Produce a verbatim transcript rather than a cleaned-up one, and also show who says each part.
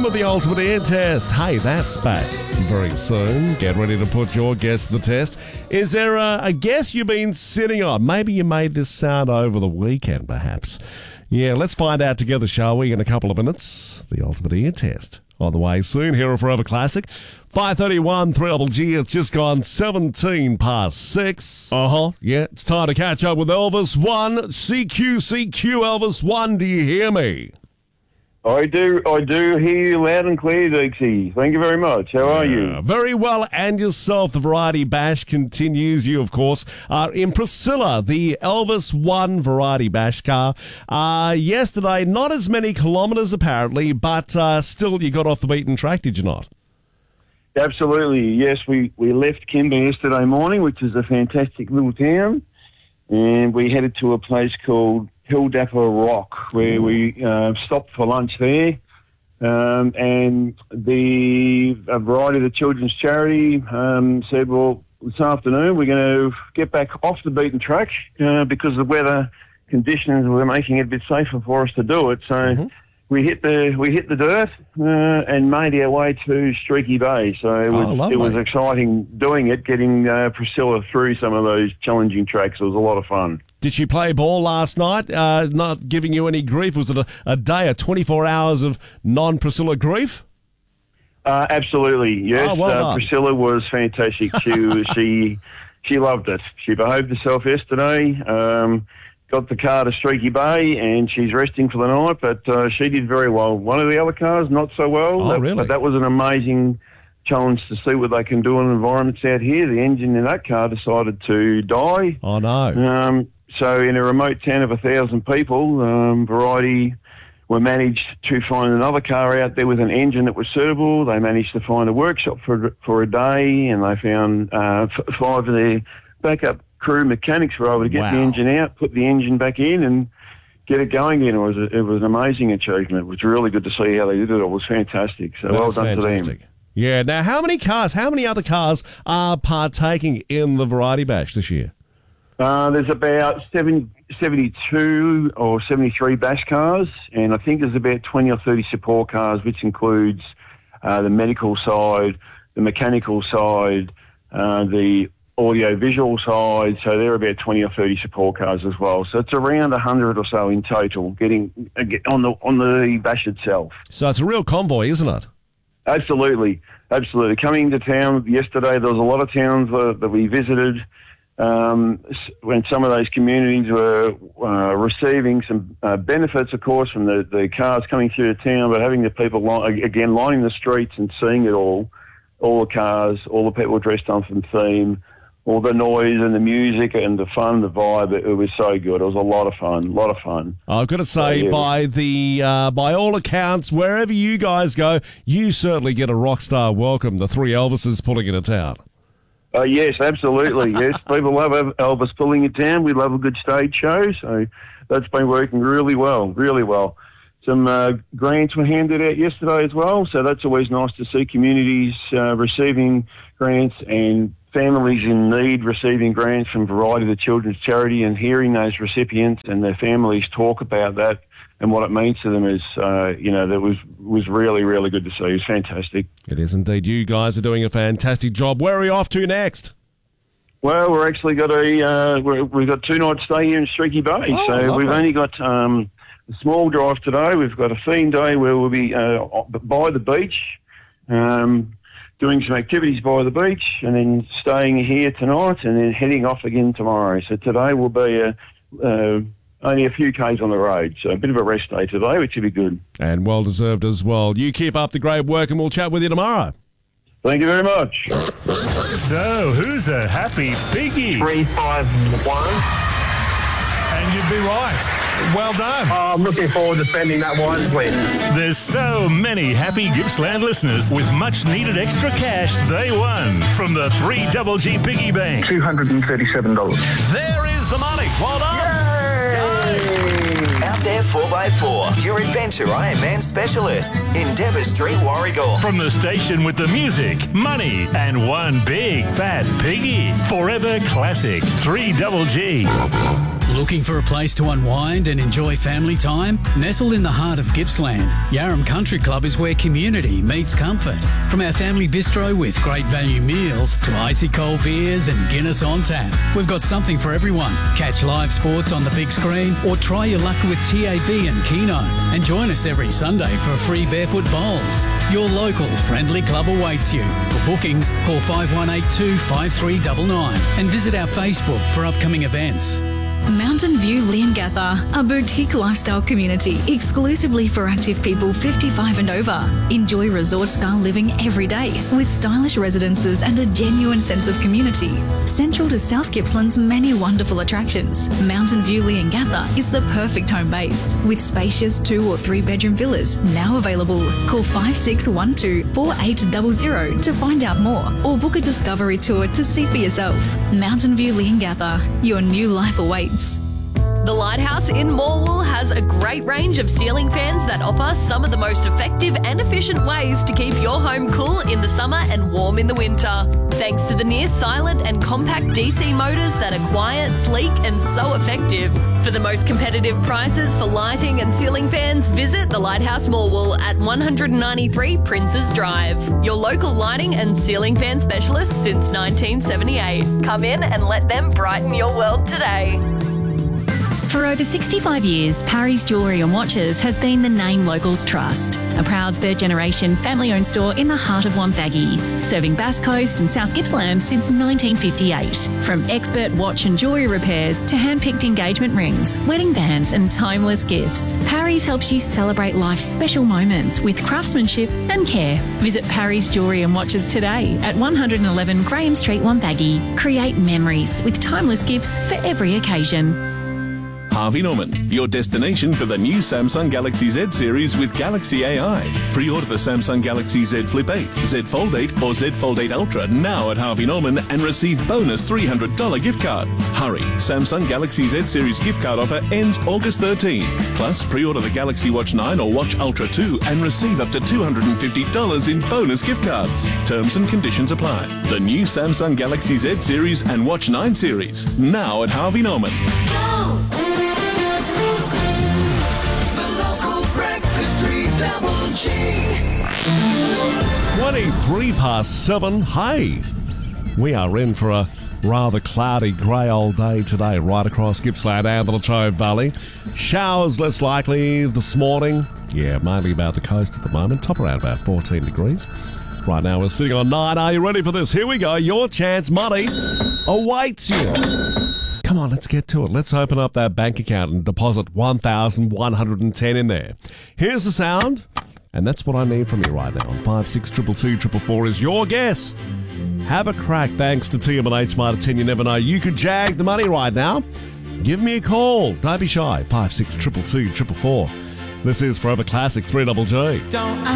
Speaker 1: of the Ultimate Ear Test. Hey, that's back very soon. Get ready to put your guess to the test. Is there a, a guess you've been sitting on? Maybe you made this sound over the weekend, perhaps. Yeah, let's find out together, shall we, in a couple of minutes. The Ultimate Ear Test on the way soon here at Forever Classic. five thirty-one three Double G. It's just gone seventeen past six. Uh-huh. Yeah, it's time to catch up with Elvis One. C Q, C Q, Elvis One. Do you hear me?
Speaker 2: I do, I do hear you loud and clear, Dixie. Thank you very much. How are you?
Speaker 1: Uh, very well, and yourself. The Variety Bash continues. You, of course, are in Priscilla, the Elvis One Variety Bash car. Uh, yesterday, not as many kilometres apparently, but uh, still you got off the beaten track, did you not?
Speaker 2: Absolutely, yes. We, we left Kimber yesterday morning, which is a fantastic little town, and we headed to a place called Hildapper Rock, where we uh, stopped for lunch there. Um, and the a variety of the children's charity um, said, well, this afternoon we're going to get back off the beaten track uh, because the weather conditions were making it a bit safer for us to do it. So mm-hmm. we hit the we hit the dirt uh, and made our way to Streaky Bay. So it was oh, it was exciting doing it, getting uh, Priscilla through some of those challenging tracks. It was a lot of fun.
Speaker 1: Did she play ball last night, uh, not giving you any grief? Was it a, a day, a twenty-four hours of non-Priscilla grief?
Speaker 2: Uh, absolutely, yes.
Speaker 1: Oh, well
Speaker 2: uh, Priscilla was fantastic. She she she loved it. She behaved herself yesterday, um, got the car to Streaky Bay, and she's resting for the night, but uh, she did very well. One of the other cars, not so well.
Speaker 1: Oh,
Speaker 2: that,
Speaker 1: really?
Speaker 2: But that was an amazing challenge to see what they can do in environments out here. The engine in that car decided to die.
Speaker 1: Oh, no.
Speaker 2: Um, So in a remote town of a thousand people, um, Variety were managed to find another car out there with an engine that was suitable. They managed to find a workshop for for a day, and they found uh, f- five of their backup crew mechanics were able to get
Speaker 1: wow.
Speaker 2: the engine out, put the engine back in, and get it going again. It was a, it was an amazing achievement. It was really good to see how they did it. It was fantastic. So
Speaker 1: That's
Speaker 2: well done
Speaker 1: fantastic.
Speaker 2: to them.
Speaker 1: Yeah. Now, how many cars? How many other cars are partaking in the Variety Bash this year?
Speaker 2: Uh, there's about seventy, seventy-two or seventy-three bash cars, and I think there's about twenty or thirty support cars, which includes uh, the medical side, the mechanical side, uh, the audio-visual side. So there are about twenty or thirty support cars as well. So it's around one hundred or so in total getting uh, on the on the bash itself.
Speaker 1: So it's a real convoy, isn't it?
Speaker 2: Absolutely, absolutely. Coming to town yesterday, there was a lot of towns uh, that we visited. Um, when some of those communities were uh, receiving some uh, benefits, of course, from the, the cars coming through the town, but having the people, li- again, lining the streets and seeing it all, all the cars, all the people dressed up in theme, all the noise and the music and the fun, the vibe, it, it was so good. It was a lot of fun, a lot of fun.
Speaker 1: I've got to say, so, yeah. by the uh, by all accounts, wherever you guys go, you certainly get a rock star welcome, the three Elvises pulling into town.
Speaker 2: Uh, yes, absolutely. Yes, people love Elvis pulling it down. We love a good stage show, so that's been working really well, really well. Some uh, grants were handed out yesterday as well, so that's always nice to see communities uh, receiving grants and families in need receiving grants from Variety, the children's charity, and hearing those recipients and their families talk about that and what it means to them is, uh, you know, that was was really, really good to see. It was fantastic.
Speaker 1: It is indeed. You guys are doing a fantastic job. Where are we off to next?
Speaker 2: Well, we're actually got a uh, we're, we've got two nights stay here in Streaky Bay,
Speaker 1: oh,
Speaker 2: so
Speaker 1: lovely.
Speaker 2: we've only got um, a small drive today. We've got a theme day where we'll be uh, by the beach, um, doing some activities by the beach, and then staying here tonight, and then heading off again tomorrow. So today will be a uh, only a few k's on the road, so a bit of a rest day today, which will be good.
Speaker 1: And well-deserved as well. You keep up the great work, and we'll chat with you tomorrow.
Speaker 2: Thank you very much.
Speaker 3: So, who's a happy piggy?
Speaker 4: Three, five, one.
Speaker 3: And you'd be right. Well done.
Speaker 4: Oh, I'm looking forward to spending that wisely.
Speaker 3: There's so many happy Gippsland listeners with much-needed extra cash they won from the three Double G Piggy Bank.
Speaker 4: two hundred thirty-seven dollars.
Speaker 1: There is the money. Well done.
Speaker 5: Out there four by four, your adventure Ironman specialists in Deborah Street, Warragul.
Speaker 3: From the station with the music, money, and one big fat piggy. Forever Classic three Double G.
Speaker 6: Looking for a place to unwind and enjoy family time? Nestled in the heart of Gippsland, Yarram Country Club is where community meets comfort. From our family bistro with great value meals to icy cold beers and Guinness on tap, we've got something for everyone. Catch live sports on the big screen or try your luck with T A B and Keno. And join us every Sunday for free barefoot bowls. Your local friendly club awaits you. For bookings, call five one eight two, five three nine nine and visit our Facebook for upcoming events.
Speaker 7: Mountain View Leongatha, a boutique lifestyle community exclusively for active people fifty-five and over. Enjoy resort-style living every day with stylish residences and a genuine sense of community. Central to South Gippsland's many wonderful attractions, Mountain View Leongatha is the perfect home base with spacious two or three bedroom villas now available. Call five six one two, four eight zero zero to find out more or book a discovery tour to see for yourself. Mountain View Leongatha, your new life awaits.
Speaker 8: The Lighthouse in Morwell has a great range of ceiling fans that offer some of the most effective and efficient ways to keep your home cool in the summer and warm in the winter. Thanks to the near silent and compact D C motors that are quiet, sleek and so effective. For the most competitive prices for lighting and ceiling fans, visit the Lighthouse Morwell at one ninety-three Princes Drive. Your local lighting and ceiling fan specialist since nineteen seventy-eight. Come in and let them brighten your world today.
Speaker 9: For over sixty-five years, Parry's Jewellery and Watches has been the name locals trust. A proud third-generation family-owned store in the heart of Wonthaggi, serving Bass Coast and South Gippsland since nineteen fifty-eight. From expert watch and jewellery repairs to hand-picked engagement rings, wedding bands and timeless gifts, Parry's helps you celebrate life's special moments with craftsmanship and care. Visit Parry's Jewellery and Watches today at one eleven Graham Street, Wonthaggi. Create memories with timeless gifts for every occasion.
Speaker 10: Harvey Norman, your destination for the new Samsung Galaxy Z series with Galaxy A I. Pre-order the Samsung Galaxy Z Flip eight, Z Fold eight or Z Fold eight Ultra now at Harvey Norman and receive bonus three hundred dollars gift card. Hurry, Samsung Galaxy Z series gift card offer ends August thirteenth. Plus, pre-order the Galaxy Watch nine or Watch Ultra two and receive up to two hundred fifty dollars in bonus gift cards. Terms and conditions apply. The new Samsung Galaxy Z series and Watch nine series now at Harvey Norman.
Speaker 5: Go!
Speaker 1: twenty-three past seven. Hey, we are in for a rather cloudy, grey old day today right across Gippsland and the Latrobe Valley. Showers less likely this morning. Yeah, mainly about the coast at the moment. Top around about fourteen degrees. Right now we're sitting on nine. Are you ready for this? Here we go. Your chance money awaits you. Come on, let's get to it. Let's open up that bank account and deposit one thousand one hundred ten in there. Here's the sound. And that's what I need from you right now. five six two two two four four is your guess. Have a crack thanks to T M and H Smarter ten. You never know. You could jag the money right now. Give me a call. Don't be shy. five six two two two four four. This is Forever Classic three Double G.
Speaker 11: Don't